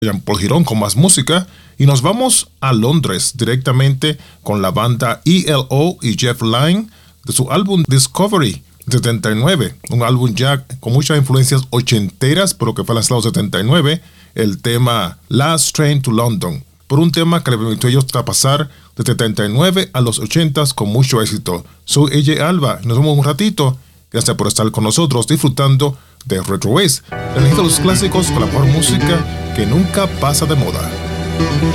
Jean-Paul Girón con más música y nos vamos a Londres directamente con la banda ELO y Jeff Lynne de su álbum Discovery 79, un álbum ya con muchas influencias ochenteras pero que fue lanzado en 79, el tema Last Train to London, por un tema que le permitió a ellos traspasar de 79 a los 80 con mucho éxito. Soy AJ Alba y nos vemos un ratito. Gracias por estar con nosotros disfrutando de Retro Waves, el de los clásicos con la mejor música que nunca pasa de moda.